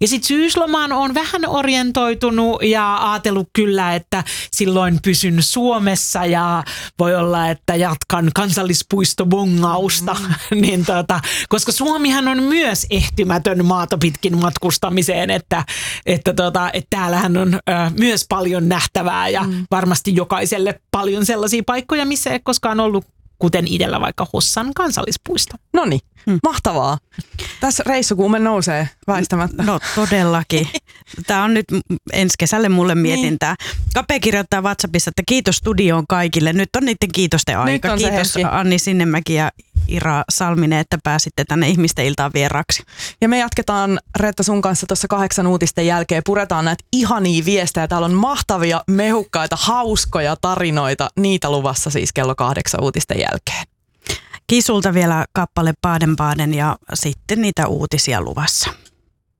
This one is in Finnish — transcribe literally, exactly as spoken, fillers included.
Ja sitten syyslomaan on vähän orientoitunut ja ajatellut kyllä, että silloin pysyn Suomessa ja voi olla, että jatkan kansallispuistobongausta, mm. niin tota, koska Suomihan on myös ehtymätön maata pitkin matkustamiseen, että, että, tota, että täällähän on ö, myös paljon nähtävää ja mm. varmasti jokaiselle paljon sellaisia paikkoja, missä ei koskaan ollut, kuten itsellä vaikka Hossan kansallispuisto. Noniin, hmm. mahtavaa. Tässä reissukuume nousee väistämättä. No todellakin. Tämä on nyt ensi kesälle mulle mietintää. Niin. Kape kirjoittaa WhatsAppissa, että kiitos studioon kaikille. Nyt on niiden kiitosten aika. Kiitos Anni Sinnemäki ja Ira Salminen, että pääsitte tänne ihmisten iltaan vieraaksi. Ja me jatketaan, Reetta, sun kanssa tuossa kahdeksan uutisten jälkeen. Puretaan näitä ihania viestejä. Täällä on mahtavia, mehukkaita, hauskoja tarinoita. Niitä luvassa siis kello kahdeksan uutisten jälkeen. Kisulta vielä kappale Baden Baden ja sitten niitä uutisia luvassa.